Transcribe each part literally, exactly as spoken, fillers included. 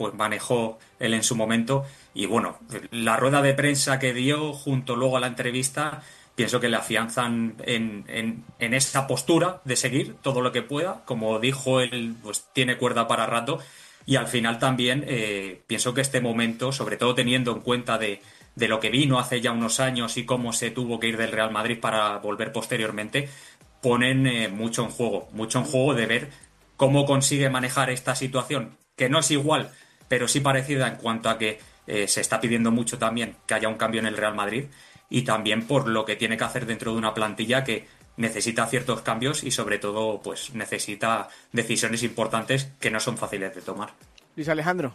pues manejó él en su momento. Y bueno, la rueda de prensa que dio junto luego a la entrevista, pienso que le afianzan en, en, en esa postura de seguir todo lo que pueda. Como dijo él, pues tiene cuerda para rato. Y al final también eh, pienso que este momento, sobre todo teniendo en cuenta de, de lo que vino hace ya unos años y cómo se tuvo que ir del Real Madrid para volver posteriormente, ponen eh, mucho en juego, mucho en juego de ver cómo consigue manejar esta situación, que no es igual, pero sí parecida en cuanto a que eh, se está pidiendo mucho también que haya un cambio en el Real Madrid y también por lo que tiene que hacer dentro de una plantilla que necesita ciertos cambios y sobre todo pues necesita decisiones importantes que no son fáciles de tomar. Luis Alejandro.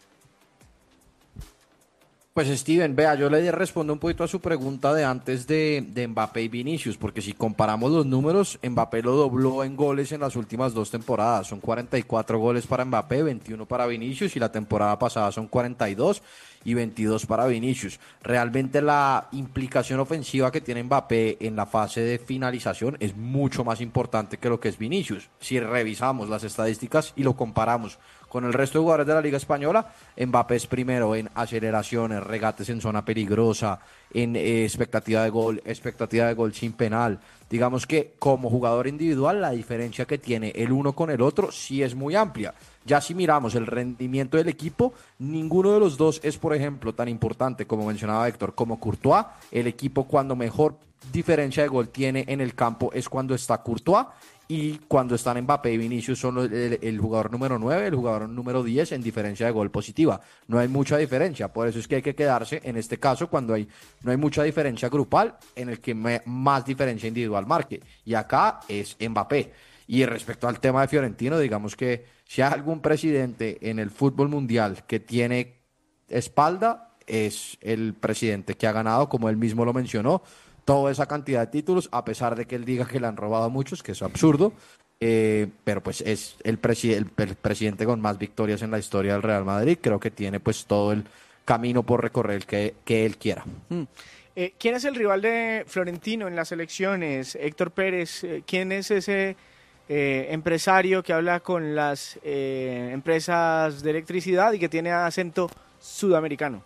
Pues Steven, vea, yo le respondo un poquito a su pregunta de antes de, de Mbappé y Vinicius, porque si comparamos los números, Mbappé lo dobló en goles en las últimas dos temporadas. Son cuarenta y cuatro goles para Mbappé, veintiuno para Vinicius, y la temporada pasada son cuarenta y dos y veintidós para Vinicius. Realmente la implicación ofensiva que tiene Mbappé en la fase de finalización es mucho más importante que lo que es Vinicius. Si revisamos las estadísticas y lo comparamos con el resto de jugadores de la Liga Española, Mbappé es primero en aceleraciones, regates en zona peligrosa, en eh, expectativa de gol, expectativa de gol sin penal. Digamos que como jugador individual la diferencia que tiene el uno con el otro sí es muy amplia. Ya si miramos el rendimiento del equipo, ninguno de los dos es, por ejemplo, tan importante como mencionaba Héctor, como Courtois. El equipo cuando mejor diferencia de gol tiene en el campo es cuando está Courtois, y cuando están Mbappé y Vinicius son el, el, el jugador número nueve, el jugador número diez en diferencia de gol positiva. No hay mucha diferencia, por eso es que hay que quedarse en este caso cuando hay no hay mucha diferencia grupal, en el que me, más diferencia individual marque, y acá es Mbappé. Y respecto al tema de Fiorentino, digamos que si hay algún presidente en el fútbol mundial que tiene espalda, es el presidente que ha ganado, como él mismo lo mencionó, toda esa cantidad de títulos, a pesar de que él diga que le han robado muchos, que es absurdo, eh, pero pues es el, presi el, el presidente con más victorias en la historia del Real Madrid. Creo que tiene pues todo el camino por recorrer que, que él quiera. Mm. Eh, ¿Quién es el rival de Florentino en las elecciones? Héctor Pérez, eh, ¿quién es ese eh, empresario que habla con las eh, empresas de electricidad y que tiene acento sudamericano?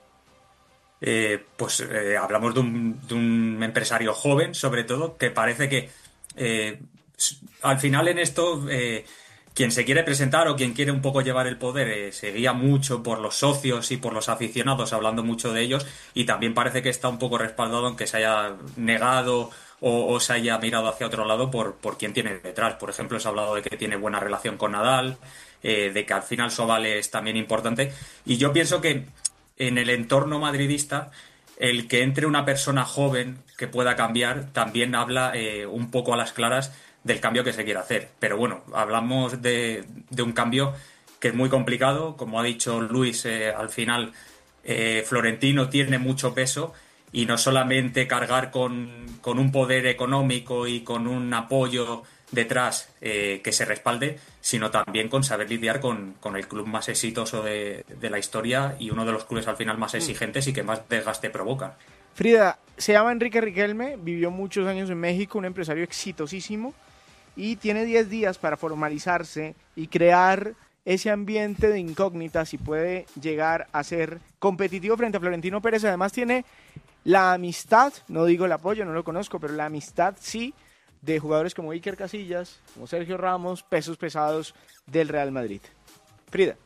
Eh, pues eh, hablamos de un, de un empresario joven, sobre todo, que parece que eh, al final en esto eh, quien se quiere presentar o quien quiere un poco llevar el poder eh, se guía mucho por los socios y por los aficionados, hablando mucho de ellos, y también parece que está un poco respaldado, aunque se haya negado o, o se haya mirado hacia otro lado por, por quien tiene detrás. Por ejemplo, se ha hablado de que tiene buena relación con Nadal, eh, de que al final su aval es también importante, y yo pienso que en el entorno madridista, el que entre una persona joven que pueda cambiar también habla eh, un poco a las claras del cambio que se quiere hacer. Pero bueno, hablamos de, de un cambio que es muy complicado. Como ha dicho Luis, eh, al final eh, Florentino tiene mucho peso y no solamente cargar con, con un poder económico y con un apoyo detrás eh, que se respalde, sino también con saber lidiar con, con el club más exitoso de, de la historia y uno de los clubes al final más exigentes y que más desgaste provocan. Frida, se llama Enrique Riquelme, vivió muchos años en México, un empresario exitosísimo, y tiene diez días para formalizarse y crear ese ambiente de incógnitas y puede llegar a ser competitivo frente a Florentino Pérez. Además tiene la amistad, no digo el apoyo, no lo conozco, pero la amistad sí, de jugadores como Iker Casillas, como Sergio Ramos, pesos pesados del Real Madrid. Frida.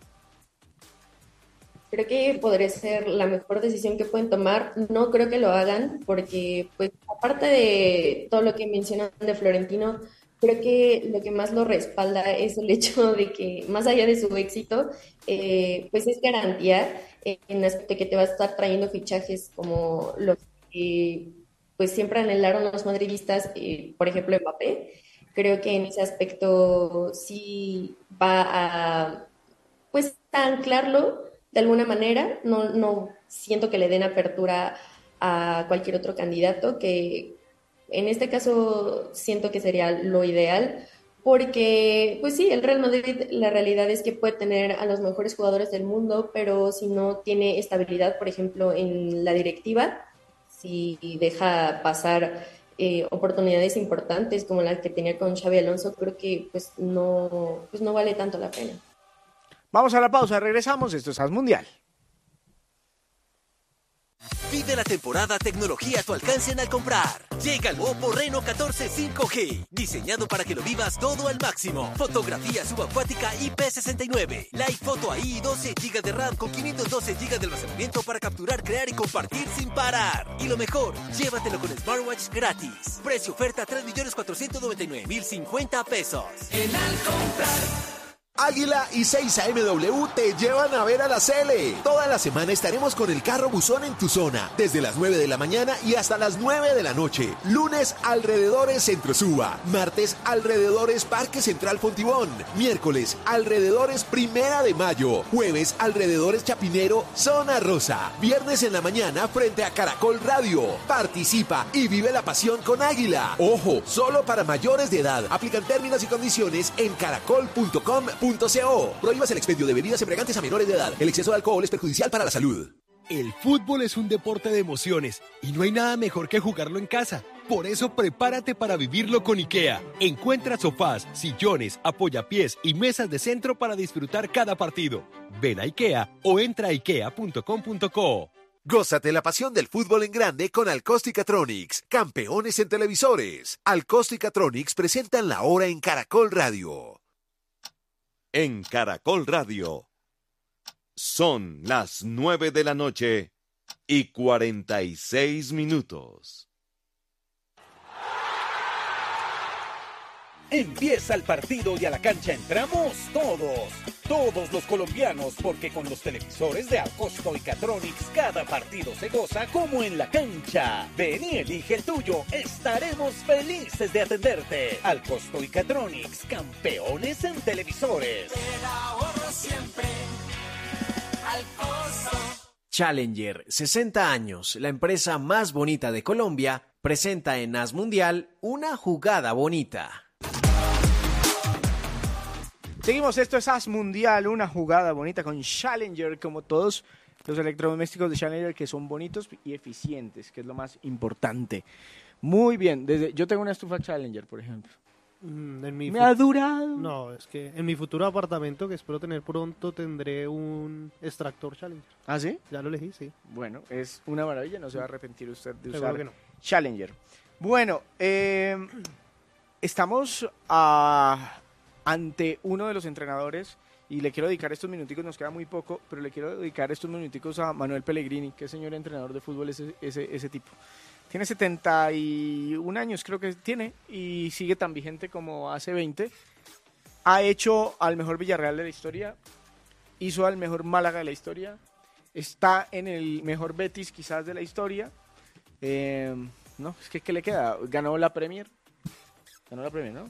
Creo que podría ser la mejor decisión que pueden tomar. No creo que lo hagan porque, pues, aparte de todo lo que mencionan de Florentino, creo que lo que más lo respalda es el hecho de que, más allá de su éxito, eh, pues es garantía en aspecto de que te va a estar trayendo fichajes como los que pues siempre anhelaron los madridistas, eh, por ejemplo, Mbappé. Creo que en ese aspecto sí va a, pues, a anclarlo de alguna manera. No, no siento que le den apertura a cualquier otro candidato, que en este caso siento que sería lo ideal, porque, pues sí, el Real Madrid, la realidad es que puede tener a los mejores jugadores del mundo, pero si no tiene estabilidad, por ejemplo, en la directiva, si deja pasar eh, oportunidades importantes como la que tenía con Xabi Alonso, creo que pues no, pues no vale tanto la pena. Vamos a la pausa, regresamos, esto es As Mundial. Vive la temporada tecnología a tu alcance al comprar. Llega el Oppo Reno catorce cinco G, diseñado para que lo vivas todo al máximo. Fotografía subacuática I P sesenta y nueve, Live Photo A I, doce gigas de RAM con quinientos doce gigas de almacenamiento para capturar, crear y compartir sin parar. Y lo mejor, llévatelo con Smartwatch gratis. Precio oferta tres millones cuatrocientos noventa y nueve mil cincuenta pesos. En al comprar. Águila y seis A M W te llevan a ver a la Cele. Toda la semana estaremos con el carro buzón en tu zona, desde las nueve de la mañana y hasta las nueve de la noche. Lunes, alrededores Centro Suba. Martes, alrededores Parque Central Fontibón. Miércoles, alrededores Primera de Mayo. Jueves, alrededores Chapinero, Zona Rosa. Viernes en la mañana, frente a Caracol Radio. Participa y vive la pasión con Águila. Ojo, solo para mayores de edad. Aplican términos y condiciones en caracol punto com punto co. Prohíbas el expendio de bebidas embriagantes a menores de edad. El exceso de alcohol es perjudicial para la salud. El fútbol es un deporte de emociones y no hay nada mejor que jugarlo en casa. Por eso prepárate para vivirlo con IKEA. Encuentra sofás, sillones, apoyapiés y mesas de centro para disfrutar cada partido. Ven a IKEA o entra a ikea punto com punto co. Gózate la pasión del fútbol en grande con Alcóstica-Tronics, campeones en televisores. Alcóstica-Tronics presentan la hora en Caracol Radio. En Caracol Radio son las nueve de la noche y cuarenta y seis minutos. Empieza el partido y a la cancha entramos todos, todos los colombianos, porque con los televisores de Alcóstica-Tronics cada partido se goza como en la cancha. Ven y elige el tuyo, estaremos felices de atenderte. Alcóstica-Tronics, campeones en televisores. El ahorro siempre, Alcosto. Challenger, sesenta años, la empresa más bonita de Colombia, presenta en As Mundial una jugada bonita. Seguimos, esto es As Mundial, una jugada bonita con Challenger, como todos los electrodomésticos de Challenger, que son bonitos y eficientes, que es lo más importante. Muy bien, desde, yo tengo una estufa Challenger, por ejemplo. Mm, en mi Me fu- ha durado. No, es que en mi futuro apartamento, que espero tener pronto, tendré un extractor Challenger. ¿Ah, sí? Ya lo elegí, sí. Bueno, es una maravilla, no se va a arrepentir usted de Seguro usar que no. Challenger. Bueno, eh, estamos a... ante uno de los entrenadores y le quiero dedicar estos minuticos, nos queda muy poco, pero le quiero dedicar estos minuticos a Manuel Pellegrini, que es señor entrenador de fútbol, ese, ese, ese tipo. Tiene setenta y un años, creo que tiene, y sigue tan vigente como hace veinte. Ha hecho al mejor Villarreal de la historia, hizo al mejor Málaga de la historia, está en el mejor Betis quizás de la historia. Eh, no, es que ¿qué le queda? Ganó la Premier. Ganó la Premier, ¿no?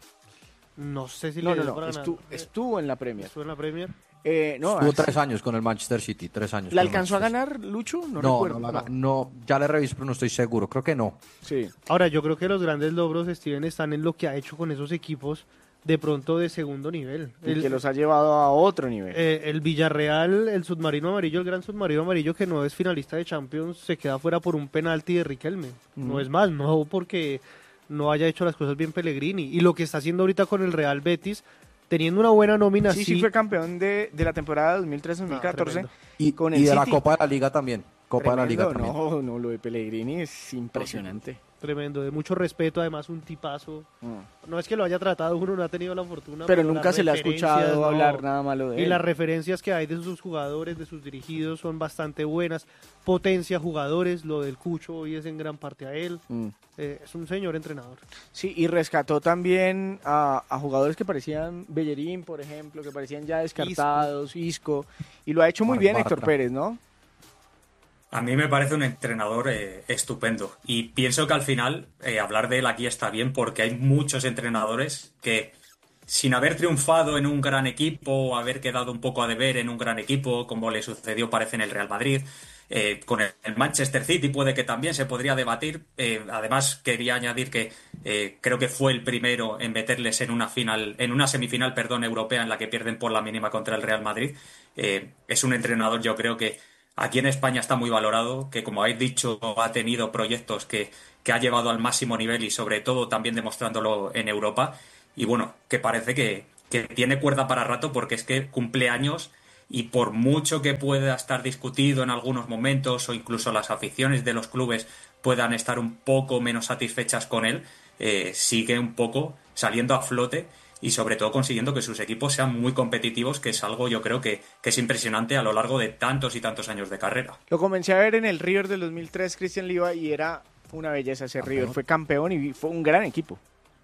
No sé si No, le no, dio no, para ganar. estu- estuvo en la Premier. Estuvo en la Premier. Eh, no, Estuvo as- tres años con el Manchester City, tres años. ¿La con el alcanzó a Manchester ganar Lucho? No, City. No, recuerdo. no, la- no, ya le reviso, pero no estoy seguro. Creo que no. Sí. Ahora, yo creo que los grandes logros, Steven, están en lo que ha hecho con esos equipos de pronto de segundo nivel. Y El, que los ha llevado a otro nivel. eh, el Villarreal, el submarino amarillo, el gran submarino amarillo que no es finalista de Champions, se queda fuera por un penalti de Riquelme. Ujú. No es más, no porque no haya hecho las cosas bien Pellegrini. Y lo que está haciendo ahorita con el Real Betis, teniendo una buena nómina, sí, sí, sí fue campeón de, de la temporada dos mil trece dos mil catorce. tremendo. Y, con y el de la City. Copa de la Liga también. Copa de la Liga Tremendo, también. No, no, lo de Pellegrini es impresionante. tremendo, de mucho respeto, además un tipazo. Mm. No es que lo haya tratado uno, no ha tenido la fortuna. Pero las nunca se le ha referencias, escuchado no. hablar nada malo de Y él. las referencias que hay de sus jugadores, de sus dirigidos, son bastante buenas. Potencia jugadores, lo del Cucho hoy es en gran parte a él. Mm. Eh, es un señor entrenador. Sí, y rescató también a, a jugadores que parecían Bellerín, por ejemplo, que parecían ya descartados, Isco, y lo ha hecho muy Mar- bien Héctor Bartra. Pérez, ¿no? A mí me parece un entrenador eh, estupendo y pienso que al final eh, hablar de él aquí está bien porque hay muchos entrenadores que sin haber triunfado en un gran equipo o haber quedado un poco a deber en un gran equipo, como le sucedió parece en el Real Madrid, eh, con el, el Manchester City puede que también se podría debatir. Eh, además quería añadir que eh, creo que fue el primero en meterles en una final, en una semifinal, perdón, europea en la que pierden por la mínima contra el Real Madrid. Eh, es un entrenador, yo creo que aquí en España está muy valorado, que como habéis dicho ha tenido proyectos que, que ha llevado al máximo nivel y sobre todo también demostrándolo en Europa. Y bueno, que parece que, que tiene cuerda para rato, porque es que cumple años y por mucho que pueda estar discutido en algunos momentos o incluso las aficiones de los clubes puedan estar un poco menos satisfechas con él, eh, sigue un poco saliendo a flote y sobre todo consiguiendo que sus equipos sean muy competitivos, que es algo yo creo que, que es impresionante a lo largo de tantos y tantos años de carrera. Lo comencé a ver en el River del dos mil tres, Cristian Liva, y era una belleza ese campeón. River. Fue campeón y fue un gran equipo.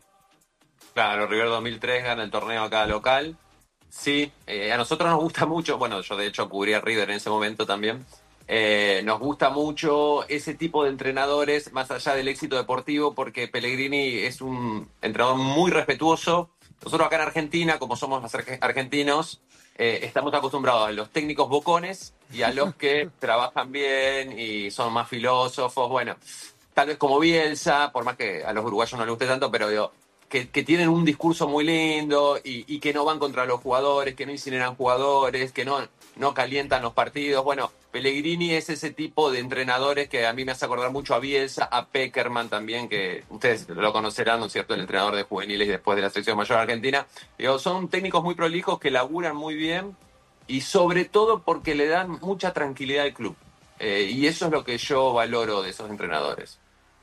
Claro, River dos mil tres gana el torneo acá local. Sí, eh, a nosotros nos gusta mucho, bueno, yo de hecho cubría River en ese momento también. Eh, nos gusta mucho ese tipo de entrenadores, más allá del éxito deportivo, porque Pellegrini es un entrenador muy respetuoso. Nosotros acá en Argentina, como somos los argentinos, eh, estamos acostumbrados a los técnicos bocones y a los que trabajan bien y son más filósofos. Bueno, tal vez como Bielsa, por más que a los uruguayos no les guste tanto, pero digo, que, que tienen un discurso muy lindo y, y que no van contra los jugadores, que no incineran jugadores, que no, no calientan los partidos. Bueno, Pellegrini es ese tipo de entrenadores que a mí me hace acordar mucho a Bielsa, a Pekerman también, que ustedes lo conocerán, ¿no es cierto?, el entrenador de juveniles después de la selección mayor argentina. Digo, son técnicos muy prolijos que laburan muy bien y sobre todo porque le dan mucha tranquilidad al club. Eh, y eso es lo que yo valoro de esos entrenadores.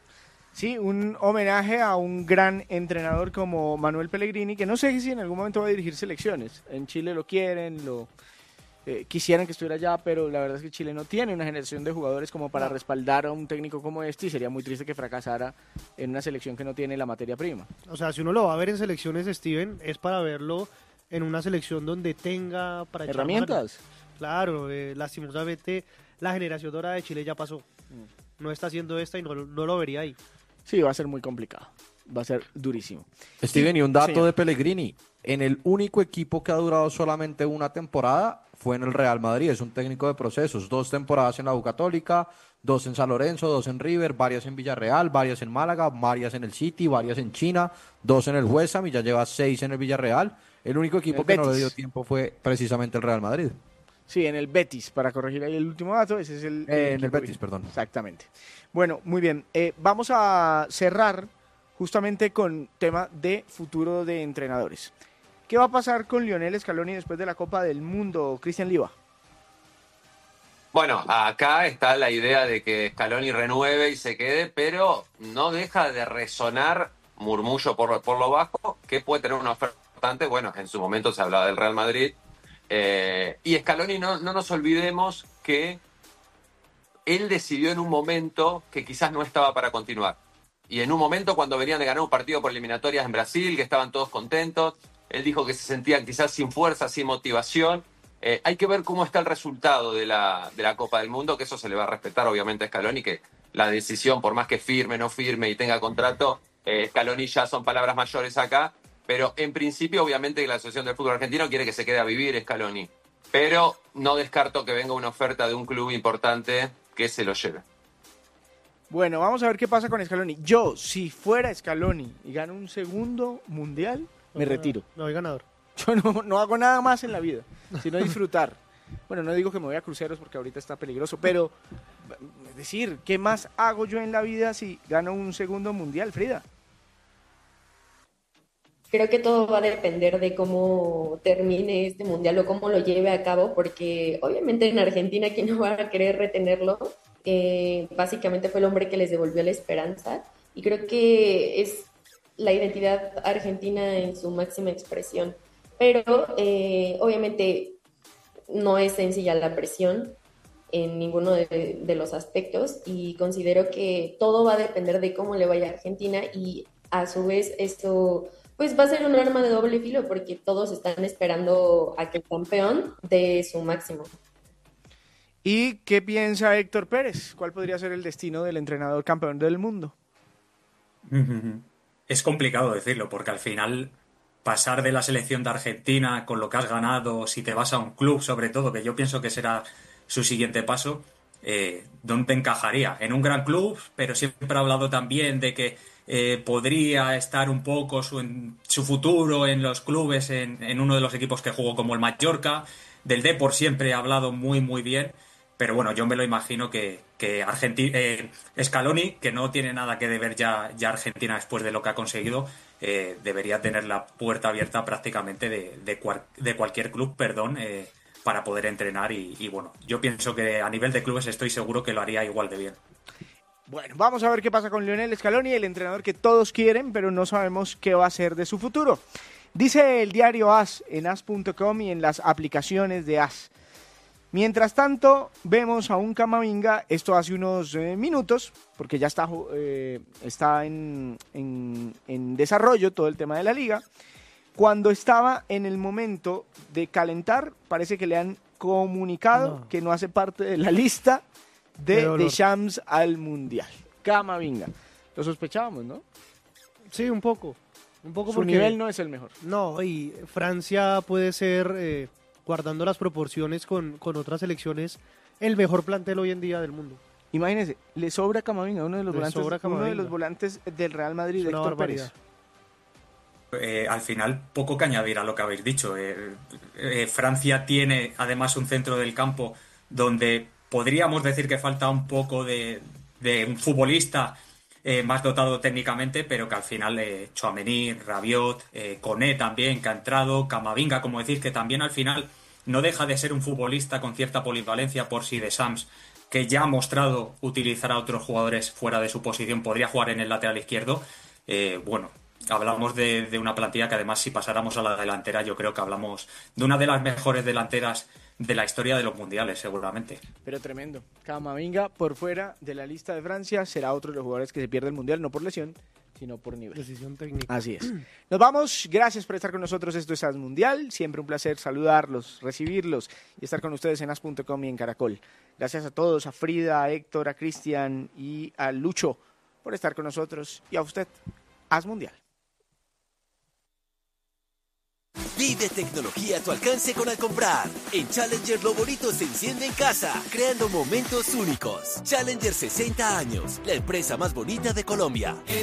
Sí, un homenaje a un gran entrenador como Manuel Pellegrini, que no sé si en algún momento va a dirigir selecciones. En Chile lo quieren, lo... Eh, quisieran que estuviera allá, pero la verdad es que Chile no tiene una generación de jugadores como para respaldar a un técnico como este y sería muy triste que fracasara en una selección que no tiene la materia prima. O sea, si uno lo va a ver en selecciones, Steven, es para verlo en una selección donde tenga para echar herramientas. Mano. Claro, eh, lastimosamente la generación dorada de Chile ya pasó. No está haciendo esta y no, no lo vería ahí. Sí, va a ser muy complicado. Va a ser durísimo. Steven, y un dato Señor. de Pellegrini. En el único equipo que ha durado solamente una temporada fue en el Real Madrid. Es un técnico de procesos. Dos temporadas en la U Católica, dos en San Lorenzo, dos en River, varias en Villarreal, varias en Málaga, varias en el City, varias en China, dos en el West Ham y ya lleva seis en el Villarreal. El único equipo el que Betis. no le dio tiempo fue precisamente el Real Madrid. Sí, en el Betis, para corregir ahí el último dato, ese es el... Eh, el en el Betis, perdón. Exactamente. Bueno, muy bien. Eh, vamos a cerrar justamente con tema de futuro de entrenadores. ¿Qué va a pasar con Lionel Scaloni después de la Copa del Mundo, Cristian Liva? Bueno, acá está la idea de que Scaloni renueve y se quede, pero no deja de resonar murmullo por, por lo bajo que puede tener una oferta importante. Bueno, en su momento se hablaba del Real Madrid. Eh, y Scaloni, no, no nos olvidemos que él decidió en un momento que quizás no estaba para continuar. Y en un momento cuando venían de ganar un partido por eliminatorias en Brasil, que estaban todos contentos, él dijo que se sentían quizás sin fuerza, sin motivación. Eh, hay que ver cómo está el resultado de la, de la Copa del Mundo, que eso se le va a respetar obviamente a Scaloni, que la decisión, por más que firme, no firme y tenga contrato, eh, Scaloni ya son palabras mayores acá, pero en principio obviamente la Asociación del Fútbol Argentino quiere que se quede a vivir Scaloni, pero no descarto que venga una oferta de un club importante que se lo lleve. Bueno, vamos a ver qué pasa con Scaloni. Yo, si fuera Scaloni y gano un segundo mundial, me no, retiro. No hay ganador. Yo no, no hago nada más en la vida, sino disfrutar. Bueno, no digo que me voy a cruceros porque ahorita está peligroso, pero es decir, ¿qué más hago yo en la vida si gano un segundo mundial, Frida? Creo que todo va a depender de cómo termine este mundial o cómo lo lleve a cabo, porque obviamente en Argentina, ¿quién no va a querer retenerlo? Eh, básicamente fue el hombre que les devolvió la esperanza y creo que es la identidad argentina en su máxima expresión. Pero eh, obviamente no es sencilla la presión en ninguno de, de los aspectos y considero que todo va a depender de cómo le vaya a Argentina y a su vez esto pues va a ser un arma de doble filo porque todos están esperando a que el campeón dé su máximo. ¿Y qué piensa Héctor Pérez? ¿Cuál podría ser el destino del entrenador campeón del mundo? Es complicado decirlo porque al final pasar de la selección de Argentina con lo que has ganado, si te vas a un club sobre todo, que yo pienso que será su siguiente paso, eh, ¿dónde encajaría? En un gran club, pero siempre ha hablado también de que eh, podría estar un poco su, en, su futuro en los clubes, en, en uno de los equipos que jugó como el Mallorca. Del Depor siempre ha hablado muy muy bien, pero bueno, yo me lo imagino que, que Argenti- eh, Scaloni, que no tiene nada que deber ya, ya Argentina después de lo que ha conseguido, eh, debería tener la puerta abierta prácticamente de, de, cual, de cualquier club, perdón, eh, para poder entrenar y, y bueno, yo pienso que a nivel de clubes estoy seguro que lo haría igual de bien. Bueno, vamos a ver qué pasa con Lionel Scaloni, el entrenador que todos quieren, pero no sabemos qué va a ser de su futuro. Dice el diario AS en as punto com y en las aplicaciones de AS. Mientras tanto, vemos a un Camavinga, esto hace unos eh, minutos, porque ya está, eh, está en, en, en desarrollo todo el tema de la liga. Cuando estaba en el momento de calentar, parece que le han comunicado no. que no hace parte de la lista de Deschamps al Mundial. Camavinga. Lo sospechábamos, ¿no? Sí, un poco. Un poco Su porque nivel no es el mejor. No, y Francia puede ser, eh, guardando las proporciones con, con otras selecciones, el mejor plantel hoy en día del mundo. Imagínense, le sobra Camavinga, uno de los, volantes, uno de los volantes del Real Madrid, es Héctor Pérez. Eh, al final, poco que añadir a lo que habéis dicho. Eh, eh, Francia tiene además un centro del campo donde podríamos decir que falta un poco de, de un futbolista eh, más dotado técnicamente, pero que al final eh, Tchouaméni, Rabiot, eh, Koné también, que ha entrado, Camavinga, como decís, que también al final no deja de ser un futbolista con cierta polivalencia por si Deschamps, que ya ha mostrado utilizar a otros jugadores fuera de su posición, podría jugar en el lateral izquierdo. Eh, bueno, hablamos de, de una plantilla que además, si pasáramos a la delantera, yo creo que hablamos de una de las mejores delanteras de la historia de los mundiales, seguramente. Pero tremendo. Camavinga, por fuera de la lista de Francia, será otro de los jugadores que se pierde el mundial, no por lesión, sino por nivel. Decisión técnica. Así es. Nos vamos. Gracias por estar con nosotros. Esto es AS Mundial. Siempre un placer saludarlos, recibirlos y estar con ustedes en as punto com y en Caracol. Gracias a todos, a Frida, a Héctor, a Cristian y a Lucho por estar con nosotros. Y a usted, AS Mundial. Vive tecnología a tu alcance con Alcomprar. En Challenger lo bonito se enciende en casa, creando momentos únicos. Challenger sesenta años, la empresa más bonita de Colombia.